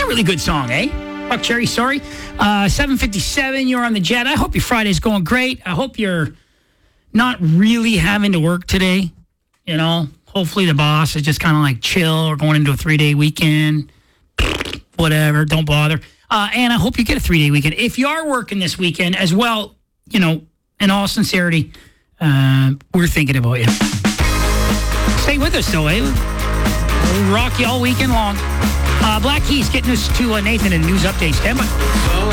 really good song, eh? Buck Cherry, sorry. 7:57, you're on the Jet. I hope your Friday's going great. I hope you're not really having to work today. You know, hopefully the boss is just kind of like chill or going into a 3-day weekend. Whatever, don't bother. And I hope you get a 3-day weekend. If you are working this weekend as well, you know, in all sincerity, we're thinking about you. Stay with us, though, eh? We'll rock you all weekend long. Black Keys getting us to Nathan and news updates. Stand by.